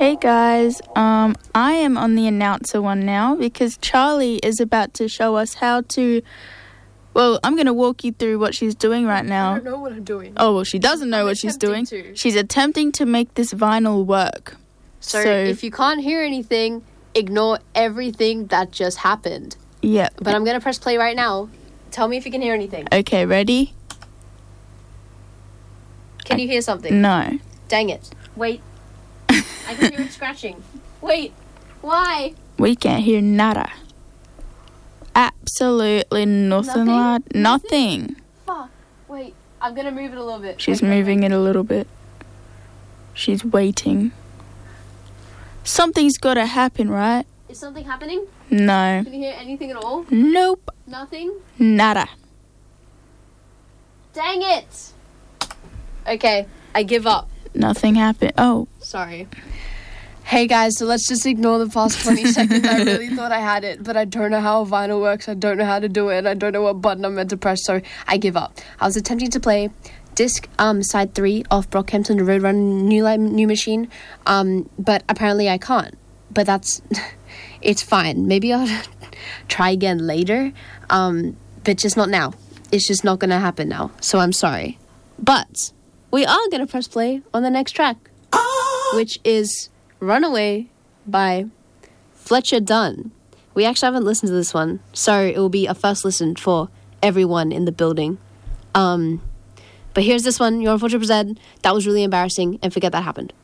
Hey guys, I am on the announcer one now because Charlie is about to show us how to... Well, I'm going to walk you through what she's doing right now. I don't know what I'm doing. Oh, well, she doesn't know what she's doing. She's attempting to make this vinyl work. So if you can't hear anything, ignore everything that just happened. Yeah. But I'm going to press play right now. Tell me if you can hear anything. Okay, ready? Can you hear something? No. Dang it. Wait. I can hear it scratching. Wait. Why? We can't hear nada. Absolutely nothing. Nothing. Fuck. Wait. I'm going to move it a little bit. She's moving it a little bit. She's waiting. Something's got to happen, right? Is something happening? No. Can you hear anything at all? Nope. Nothing? Nada. Dang it. Okay. I give up. Nothing happened. Oh. Sorry. Hey guys, so let's just ignore the past 20 seconds. I really thought I had it, but I don't know how vinyl works. I don't know how to do it. I don't know what button I'm meant to press, so I give up. I was attempting to play disc side 3 of Brockhampton Roadrunner New Machine, but apparently I can't. But that's... it's fine. Maybe I'll try again later, but just not now. It's just not going to happen now, so I'm sorry. But we are going to press play on the next track, which is Runaway by Fletcher Dunn. We actually haven't listened to this one, so it will be a first listen for everyone in the building. But here's this one. You're on 4ZZZ. That was really embarrassing, and forget that happened.